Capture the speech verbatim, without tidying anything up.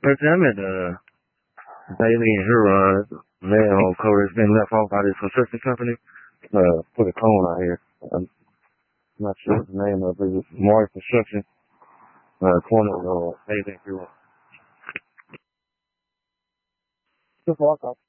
Person, I'm at the Daily and Huron. Manhole cover has been left off by this construction company. Uh, put a cone out here. I'm not sure what the name of it. It's Mars Construction. Uh, corner of Daily and Huron. Just walk off.